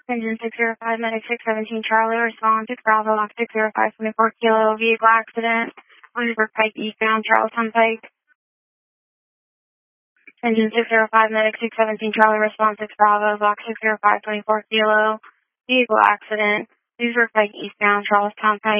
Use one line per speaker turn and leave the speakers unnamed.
Engine 605, Medic 617 Charlie, respond to Bravo, Lock 605, 24 Kilo, vehicle accident, Williamsburg Pike eastbound, Charlestown Pike. Engine 605, Medic 617 Charlie, respond 6 Bravo, Lock 605, 24 Kilo, vehicle accident, Williamsburg Pike eastbound, Charlestown Pike.